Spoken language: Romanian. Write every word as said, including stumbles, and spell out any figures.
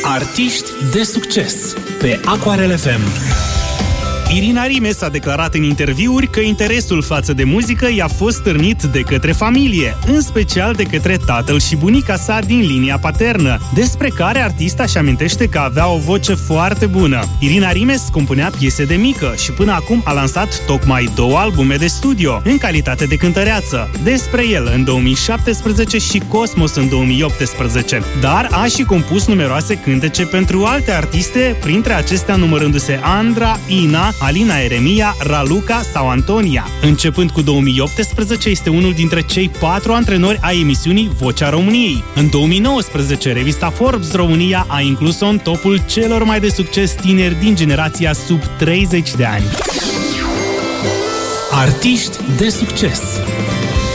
Artiști de succes pe Aquarel F M. Irina Rimes a declarat în interviuri că interesul față de muzică i-a fost stârnit de către familie, în special de către tatăl și bunica sa din linia paternă, despre care artista își amintește că avea o voce foarte bună. Irina Rimes compunea piese de mică și până acum a lansat tocmai două albume de studio, în calitate de cântăreață, Despre el în două mii șaptesprezece și Cosmos în două mii optsprezece, dar a și compus numeroase cântece pentru alte artiste, printre acestea numărându-se Andra, Ina, Alina Eremia, Raluca sau Antonia. Începând cu două mii optsprezece, este unul dintre cei patru antrenori ai emisiunii Vocea României. În două mii nouăsprezece, revista Forbes România a inclus-o în topul celor mai de succes tineri din generația sub treizeci de ani. Artiști de succes